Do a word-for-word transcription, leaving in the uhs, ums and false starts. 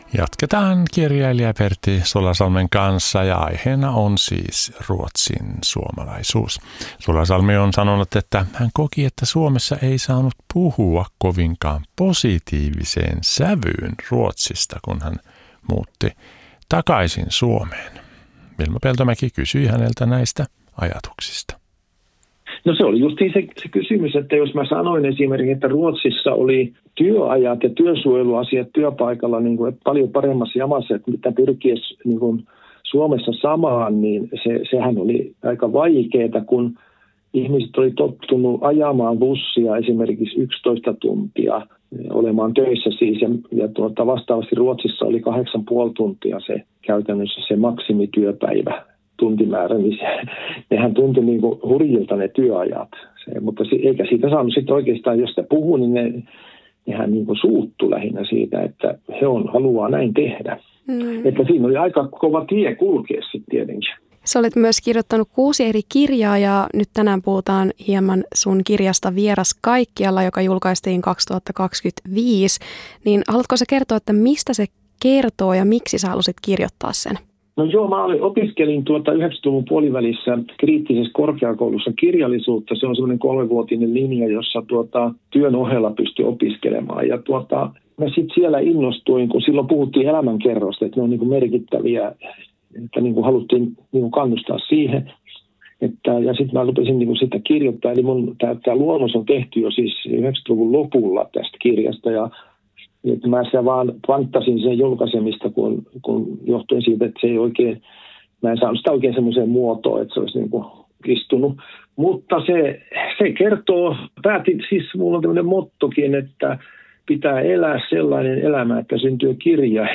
Jatketaan kirjailija Pertti Solasalmen kanssa ja aiheena on siis Ruotsin suomalaisuus. Solasalmi on sanonut, että hän koki, että Suomessa ei saanut puhua kovinkaan positiiviseen sävyyn Ruotsista, kun hän muutti takaisin Suomeen. Vilma Peltomäki kysyi häneltä näistä ajatuksista. No se oli just se, se kysymys, että jos mä sanoin esimerkiksi, että Ruotsissa oli työajat ja työsuojeluasiat työpaikalla niin kuin, paljon paremmassa jamassa, että mitä pyrkiä niin kuin Suomessa samaan, niin se, sehän oli aika vaikeaa, kun ihmiset oli tottunut ajamaan bussia esimerkiksi yksitoista tuntia olemaan töissä siis, ja, ja tuota, vastaavasti Ruotsissa oli kahdeksan puoli tuntia se käytännössä se maksimityöpäivä. Tuntimäärä, niin se, nehän tuntui niin kuin hurjilta ne työajat. Se, mutta se, eikä siitä saanut sitten oikeastaan, jos sitä puhuu, niin ne, nehän niin kuin suuttu lähinnä siitä, että he on, haluaa näin tehdä. Mm. Että siinä oli aika kova tie kulkea sitten tietenkin. Sä olet myös kirjoittanut kuusi eri kirjaa ja nyt tänään puhutaan hieman sun kirjasta Vieras kaikkialla, joka julkaistiin kaksituhattakaksikymmentäviisi. Niin haluatko sä kertoa, että mistä se kertoo ja miksi sä halusit kirjoittaa sen? No joo, mä opiskelin tuota yhdeksänkymmentäluvun puolivälissä kriittisessä korkeakoulussa kirjallisuutta. Se on semmoinen kolmevuotinen linja, jossa tuota, työn ohella pystyi opiskelemaan. Ja tuota, mä sitten siellä innostuin, kun silloin puhuttiin elämänkerrosta, että ne on niin kuin merkittäviä, että niin kuin haluttiin niin kuin kannustaa siihen. Että, ja sitten mä lupasin niin kuin sitä kirjoittaa. Eli mun tämä luonnos on tehty jo siis yhdeksänkymmentäluvun lopulla tästä kirjasta ja että mä sitä vaan panttasin sen julkaisemista, kun, kun johtuen siitä, että se ei oikein, mä en saanut sitä oikein semmoiseen muotoon, että se olisi niin kuin istunut. Mutta se, se kertoo, päätin, siis mulla on tämmöinen mottokin, että pitää elää sellainen elämä, että syntyy kirja.